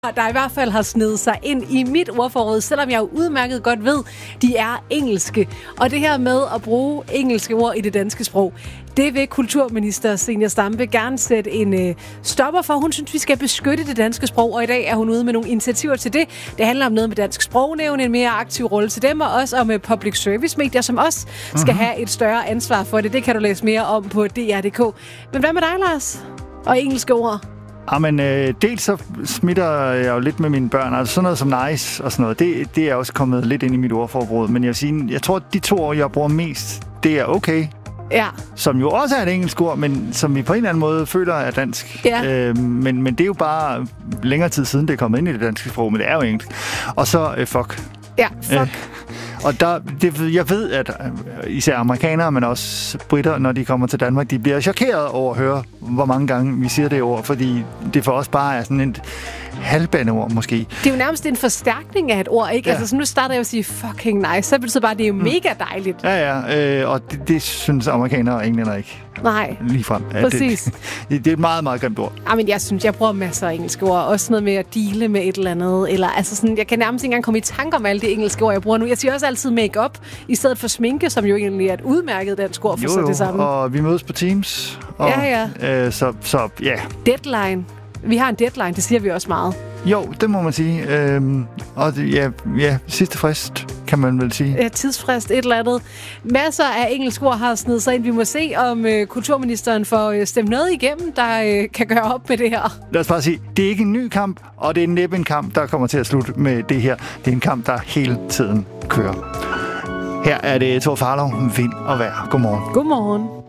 Der i hvert fald har snedet sig ind i mit ordforråd, selvom jeg jo udmærket godt ved, de er engelske. Og det her med at bruge engelske ord i det danske sprog, det vil kulturminister Zenia Stampe gerne sætte en stopper for. Hun synes, vi skal beskytte det danske sprog, og i dag er hun ude med nogle initiativer til det. Det handler om noget med Dansk Sprognævn, en mere aktiv rolle til dem, og også om public service medier, som også skal have et større ansvar for det. Det kan du læse mere om på dr.dk. Men hvad med dig, Lars? Og engelske ord? Jamen, dels så smitter jeg jo lidt med mine børn. Altså sådan noget som nice og sådan noget, det er også kommet lidt ind i mit ordforråd. Men jeg vil sige, jeg tror, at de 2 ord, jeg bruger mest, det er okay. Ja. Som jo også er et engelsk ord, men som vi på en eller anden måde føler er dansk. Ja. Men det er jo bare længere tid siden, det er kommet ind i det danske sprog, men det er jo engelsk. Og så fuck. Ja, fuck. Og jeg ved, at især amerikanere, men også britter, når de kommer til Danmark, de bliver chokeret over at høre, hvor mange gange vi siger det ord, fordi det for os bare er sådan et halvbandeord måske. Det er jo nærmest en forstærkning af et ord, ikke? Ja. Altså, så nu starter jeg at sige fucking nice, så betyder bare, at det er jo mega dejligt. Ja, og det synes amerikanere og englænder ikke. Nej, ligefrem. præcis. Det er et meget, meget grimt ord. Men jeg synes, jeg bruger masser af engelske ord. Også noget med at deale med et eller andet. Eller, altså sådan, jeg kan nærmest ikke engang komme i tanke om alle de engelske ord, jeg bruger nu. Jeg siger også altid make-up, i stedet for sminke, som jo egentlig er et udmærket dansk ord for så det samme. Og vi mødes på Teams. Og, ja. Så ja. Deadline. Vi har en deadline, det siger vi også meget. Jo, det må man sige. Og sidste frist, kan man vel sige. Ja, tidsfrist, et eller andet. Masser af engelske ord har snedet sig ind. Vi må se, om kulturministeren får stemt noget igennem, der kan gøre op med det her. Lad os bare sige, det er ikke en ny kamp, og det er næppe en kamp, der kommer til at slutte med det her. Det er en kamp, der hele tiden kører. Her er det Thor Farlov, vind og vejr. Godmorgen. Godmorgen.